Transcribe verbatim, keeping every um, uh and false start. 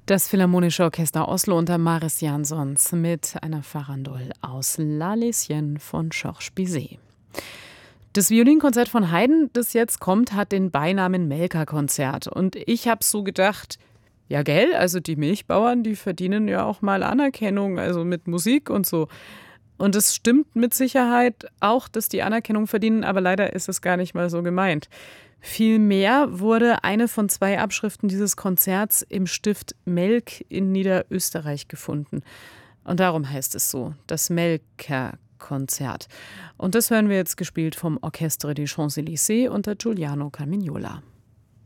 Das Philharmonische Orchester Oslo unter Mariss Jansons mit einer Farandole aus La Lesienne von Georges Bizet. Das Violinkonzert von Haydn, das jetzt kommt, hat den Beinamen Melker-Konzert. Und ich habe so gedacht, ja gell, also die Milchbauern, die verdienen ja auch mal Anerkennung, also mit Musik und so. Und es stimmt mit Sicherheit auch, dass die Anerkennung verdienen, aber leider ist es gar nicht mal so gemeint. Vielmehr wurde eine von zwei Abschriften dieses Konzerts im Stift Melk in Niederösterreich gefunden. Und darum heißt es so, das Melker-Konzert. Und das hören wir jetzt gespielt vom Orchestre des Champs-Élysées unter Giuliano Carmignola.